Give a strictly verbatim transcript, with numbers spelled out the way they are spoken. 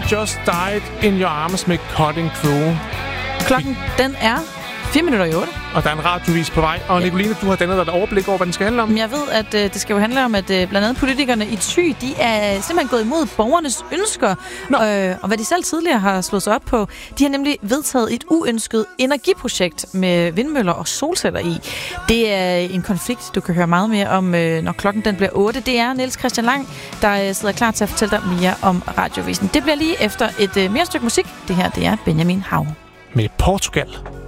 Just Died in Your Arms med Cutting Crew. Klokken, den er fire minutter i otte. Og der er en radiovis på vej. Og Nicoline, du har dannet dig et overblik over, hvad den skal handle om. Jeg ved, at øh, det skal jo handle om, at øh, blandt andet politikerne i Thy, de er simpelthen gået imod borgernes ønsker. Øh, og hvad de selv tidligere har slået sig op på. De har nemlig vedtaget et uønsket energiprojekt med vindmøller og solceller i. Det er en konflikt, du kan høre meget mere om, øh, når klokken den bliver otte. Det er Niels Christian Lang, der øh, sidder klar til at fortælle dig mere om radiovisen. Det bliver lige efter et øh, mere stykke musik. Det her, det er Benjamin Hav. Med Portugal.